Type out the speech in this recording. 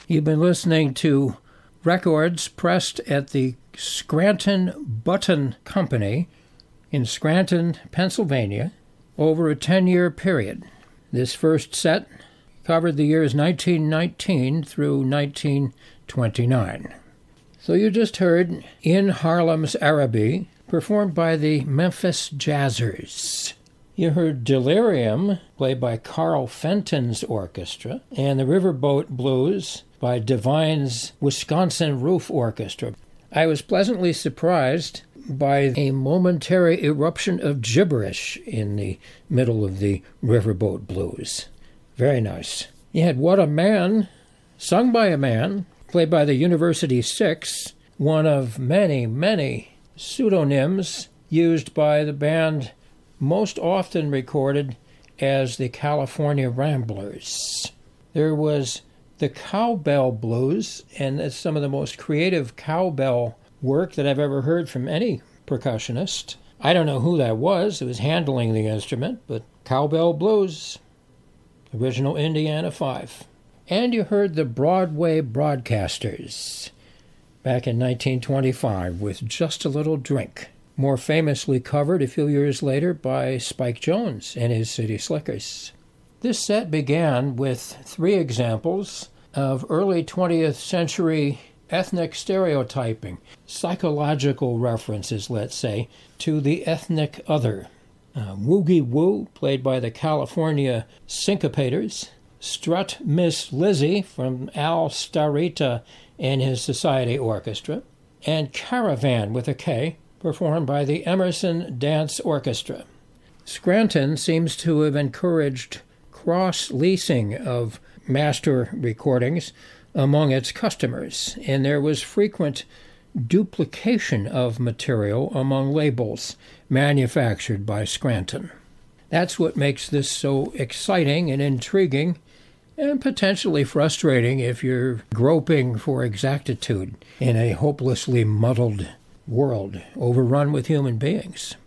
You've been listening to records pressed at the Scranton Button Company in Scranton, Pennsylvania, over a 10-year period. This first set covered the years 1919 through 1929. So you just heard In Harlem's Araby, performed by the Memphis Jazzers. You heard Delirium, played by Carl Fenton's orchestra, and the Riverboat Blues by Divine's Wisconsin Roof Orchestra. I was pleasantly surprised by a momentary eruption of gibberish in the middle of the Riverboat Blues. Very nice. You had What a Man, sung by a man, played by the University Six, one of many, many pseudonyms used by the band most often recorded as the California Ramblers. There was the Cowbell Blues, and it's some of the most creative cowbell work that I've ever heard from any percussionist. I don't know who that was who was handling the instrument, but Cowbell Blues, original Indiana 5. And you heard the Broadway Broadcasters back in 1925 with Just a Little Drink, more famously covered a few years later by Spike Jones and his City Slickers. This set began with 3 examples of early 20th century ethnic stereotyping, psychological references, let's say, to the ethnic other. Woogie Woo, played by the California Syncopators, Strut Miss Lizzie from Al Starita and his Society Orchestra, and Caravan with a K, performed by the Emerson Dance Orchestra. Scranton seems to have encouraged cross-leasing of master recordings among its customers, and there was frequent duplication of material among labels manufactured by Scranton. That's what makes this so exciting and intriguing, and potentially frustrating if you're groping for exactitude in a hopelessly muddled world overrun with human beings.